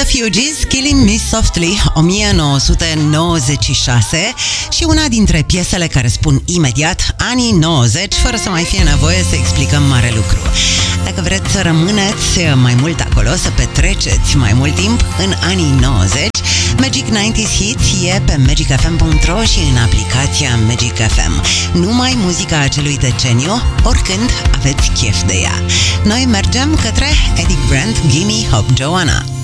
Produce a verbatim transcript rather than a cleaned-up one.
Refugees, Killing Me Softly, o mie nouă sute nouăzeci și șase, și una dintre piesele care spun imediat anii nouăzeci, fără să mai fie nevoie să explicăm mare lucru. Dacă vreți să rămâneți mai mult acolo, să petreceți mai mult timp în anii nouăzeci, Magic nouăzeci Hits e pe magic f m punct r o și în aplicația Magic F M. Numai muzica acelui deceniu, oricând aveți chef de ea. Noi mergem către Eddie Grant, Gimme Hope Joanna.